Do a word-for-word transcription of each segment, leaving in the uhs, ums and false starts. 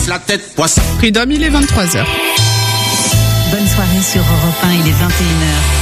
La tête poisson. Prud'homme, il est vingt-trois heures. Bonne soirée sur Europe un, il est vingt et une heures.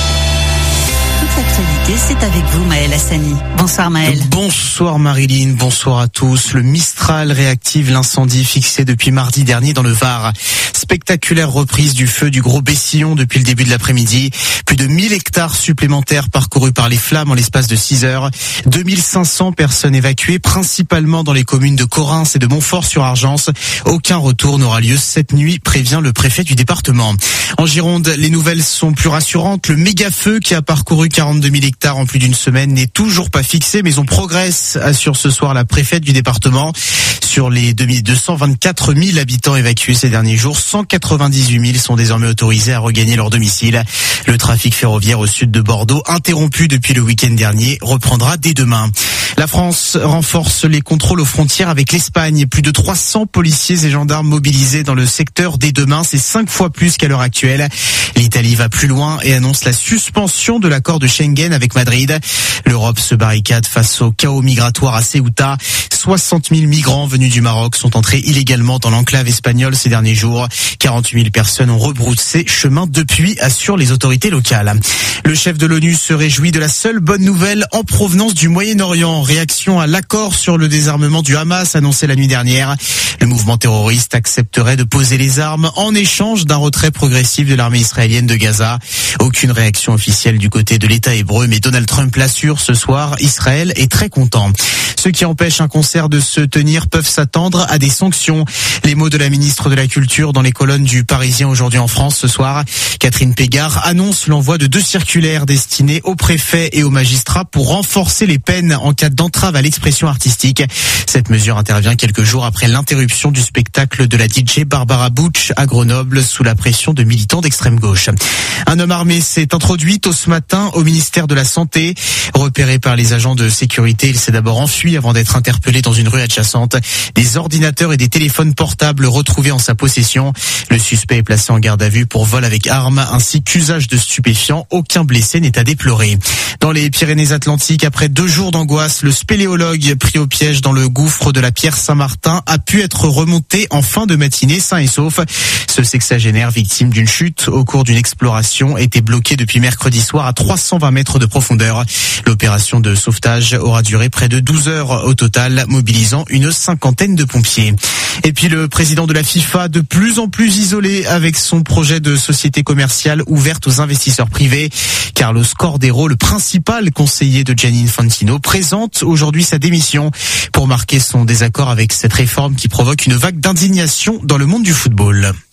Toute l'actualité, c'est avec vous, Maël Hassani. Bonsoir Maël. Bonsoir Marilyn, bonsoir à tous. Le Mistral réactive l'incendie fixé depuis mardi dernier dans le Var. Spectaculaire reprise du feu du Gros Bessillon depuis le début de l'après-midi. Plus de mille hectares supplémentaires parcourus par les flammes en l'espace de six heures. deux mille cinq cents personnes évacuées, principalement dans les communes de Corrins et de Montfort-sur-Argence. Aucun retour n'aura lieu cette nuit, prévient le préfet du département. En Gironde, les nouvelles sont plus rassurantes. Le méga-feu qui a parcouru quarante-deux mille hectares en plus d'une semaine n'est toujours pas fixé, mais on progresse, assure ce soir la préfète du département. Sur les deux cent vingt-quatre mille habitants évacués ces derniers jours, cent quatre-vingt-dix-huit mille sont désormais autorisés à regagner leur domicile. Le trafic ferroviaire au sud de Bordeaux, interrompu depuis le week-end dernier, reprendra dès demain. La France renforce les contrôles aux frontières avec l'Espagne. Plus de trois cents policiers et gendarmes mobilisés dans le secteur dès demain. C'est cinq fois plus qu'à l'heure actuelle. L'Italie va plus loin et annonce la suspension de l'accord de Schengen avec Madrid. L'Europe se barricade face au chaos migratoire à Ceuta. soixante mille migrants venus du Maroc sont entrés illégalement dans l'enclave espagnole ces derniers jours. quarante-huit mille personnes ont rebroussé chemin depuis, assurent les autorités locales. Le chef de l'ONU se réjouit de la seule bonne nouvelle en provenance du Moyen-Orient. Réaction à l'accord sur le désarmement du Hamas annoncé la nuit dernière. Le mouvement terroriste accepterait de poser les armes en échange d'un retrait progressif de l'armée israélienne de Gaza. Aucune réaction officielle du côté de l'État hébreu, mais Donald Trump l'assure ce soir, Israël est très content. Ceux qui empêchent un concert de se tenir peuvent s'attendre à des sanctions. Les mots de la ministre de la Culture dans les colonnes du Parisien aujourd'hui en France ce soir. Catherine Pégard annonce l'envoi de deux circulaires destinées aux préfets et aux magistrats pour renforcer les peines en cas d'entrave à l'expression artistique. Cette mesure intervient quelques jours après l'interruption du spectacle de la D J Barbara Butch à Grenoble sous la pression de militants d'extrême gauche. Un homme armé s'est introduit tôt ce matin au ministère de la Santé. Repéré par les agents de sécurité, il s'est d'abord enfui avant d'être interpellé dans une rue adjacente. Des ordinateurs et des téléphones portables retrouvés en sa possession. Le suspect est placé en garde à vue pour vol avec arme ainsi qu'usage de stupéfiants. Aucun blessé n'est à déplorer. Dans les Pyrénées-Atlantiques, après deux jours d'angoisse, le spéléologue pris au piège dans le gouffre de la Pierre Saint-Martin a pu être remonté en fin de matinée sain et sauf. Ce sexagénaire, victime d'une chute au cours d'une exploration, était bloqué depuis mercredi soir à trois cent vingt mètres de profondeur. L'opération de sauvetage aura duré près de douze heures au total, mobilisant une cinquantaine de pompiers. Et puis le président de la FIFA, de plus en plus isolé avec son projet de société commerciale ouverte aux investisseurs privés. Carlos Cordero, le principal conseiller de Gianni Infantino, présente aujourd'hui sa démission pour marquer son désaccord avec cette réforme qui provoque une vague d'indignation dans le monde du football.